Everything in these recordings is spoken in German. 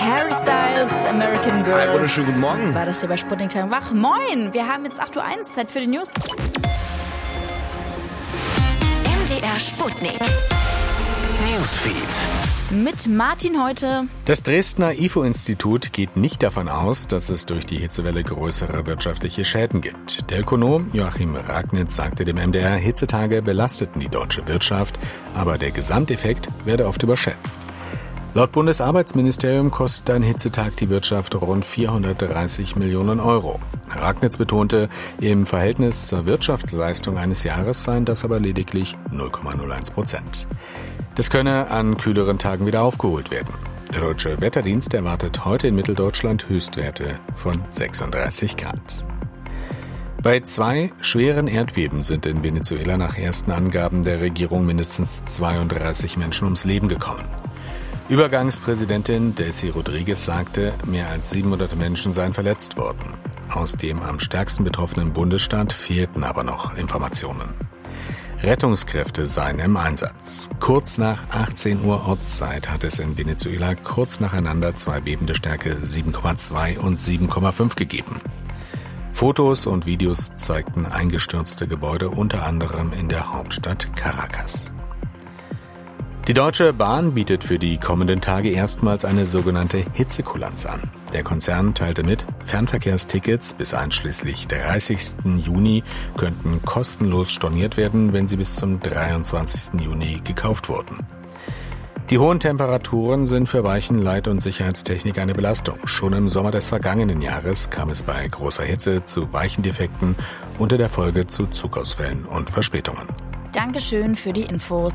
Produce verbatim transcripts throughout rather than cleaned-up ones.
Harry Styles, American Girl. Einen wunderschönen guten Morgen. War das hier bei Sputnik Tag wach? Moin, wir haben jetzt acht Uhr eins, Zeit für die News. M D R Sputnik Newsfeed. Mit Martin heute. Das Dresdner I F O-Institut geht nicht davon aus, dass es durch die Hitzewelle größere wirtschaftliche Schäden gibt. Der Ökonom Joachim Ragnitz sagte dem M D R, Hitzetage belasteten die deutsche Wirtschaft, aber der Gesamteffekt werde oft überschätzt. Laut Bundesarbeitsministerium kostet ein Hitzetag die Wirtschaft rund vierhundertdreißig Millionen Euro. Ragnitz betonte, im Verhältnis zur Wirtschaftsleistung eines Jahres seien das aber lediglich null Komma null eins Prozent. Das könne an kühleren Tagen wieder aufgeholt werden. Der Deutsche Wetterdienst erwartet heute in Mitteldeutschland Höchstwerte von sechsunddreißig Grad. Bei zwei schweren Erdbeben sind in Venezuela nach ersten Angaben der Regierung mindestens zweiunddreißig Menschen ums Leben gekommen. Übergangspräsidentin Delcy Rodriguez sagte, mehr als siebenhundert Menschen seien verletzt worden. Aus dem am stärksten betroffenen Bundesstaat fehlten aber noch Informationen. Rettungskräfte seien im Einsatz. Kurz nach achtzehn Uhr Ortszeit hat es in Venezuela kurz nacheinander zwei Beben der Stärke sieben Komma zwei und sieben Komma fünf gegeben. Fotos und Videos zeigten eingestürzte Gebäude, unter anderem in der Hauptstadt Caracas. Die Deutsche Bahn bietet für die kommenden Tage erstmals eine sogenannte Hitzekulanz an. Der Konzern teilte mit, Fernverkehrstickets bis einschließlich dreißigsten Juni könnten kostenlos storniert werden, wenn sie bis zum dreiundzwanzigsten Juni gekauft wurden. Die hohen Temperaturen sind für Weichen-, Leit- und Sicherheitstechnik eine Belastung. Schon im Sommer des vergangenen Jahres kam es bei großer Hitze zu Weichendefekten und in der Folge zu Zugausfällen und Verspätungen. Dankeschön für die Infos.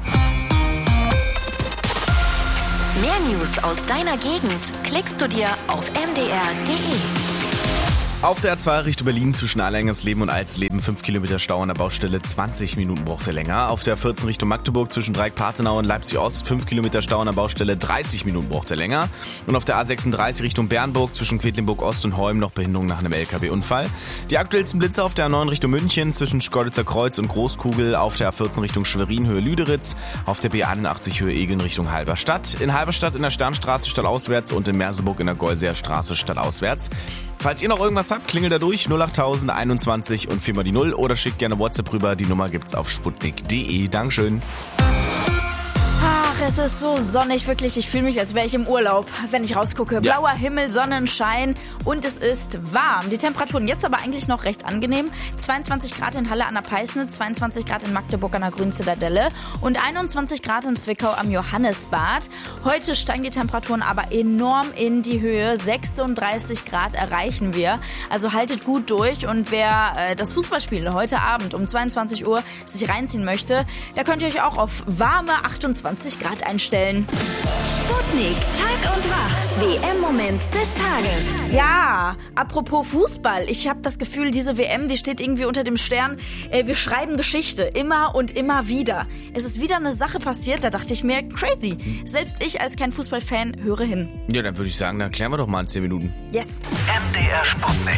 Mehr News aus deiner Gegend klickst du dir auf m d r punkt d e. Auf der A zwei Richtung Berlin zwischen Allerlängersleben und Alsleben fünf Kilometer Stau an der Baustelle, zwanzig Minuten braucht er länger. Auf der vierzehn Richtung Magdeburg zwischen Dreieck-Partenau und Leipzig-Ost fünf Kilometer Stau an der Baustelle, dreißig Minuten braucht er länger. Und auf der A sechsunddreißig Richtung Bernburg zwischen Quedlinburg-Ost und Holm noch Behinderung nach einem L K W-Unfall. Die aktuellsten Blitze auf der A neun Richtung München zwischen Schkeuditzer Kreuz und Großkugel, auf der A vierzehn Richtung Schwerin Höhe Lüderitz, auf der B einundachtzig Höhe Egeln Richtung Halberstadt, in Halberstadt in der Sternstraße stadtauswärts und in Merseburg in der Golseer Straße stadtauswärts. Falls ihr noch irgendwas habt, klingelt da durch null achttausend einundzwanzig und viermal die Null oder schickt gerne WhatsApp rüber. Die Nummer gibt's auf sputnik punkt d e. Dankeschön. Ach, es ist so sonnig, wirklich. Ich fühle mich, als wäre ich im Urlaub, wenn ich rausgucke. Ja. Blauer Himmel, Sonnenschein und es ist warm. Die Temperaturen jetzt aber eigentlich noch recht angenehm. zweiundzwanzig Grad in Halle an der Peißnitz, zweiundzwanzig Grad in Magdeburg an der Grünen Zitadelle und einundzwanzig Grad in Zwickau am Johannesbad. Heute steigen die Temperaturen aber enorm in die Höhe. sechsunddreißig Grad erreichen wir. Also haltet gut durch und wer äh, das Fußballspiel heute Abend um zweiundzwanzig Uhr sich reinziehen möchte, da könnt ihr euch auch auf warme achtundzwanzig Grad einstellen. Sputnik Tag und Wach. W M-Moment des Tages. Ja, apropos Fußball. Ich habe das Gefühl, diese W M, die steht irgendwie unter dem Stern. Äh, wir schreiben Geschichte. Immer und immer wieder. Es ist wieder eine Sache passiert, da dachte ich mir, crazy. Selbst ich als kein Fußballfan höre hin. Ja, dann würde ich sagen, dann klären wir doch mal in zehn Minuten. Yes. M D R Sputnik.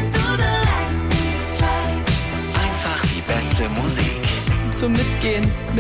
Einfach die beste Musik. Zum Mitgehen.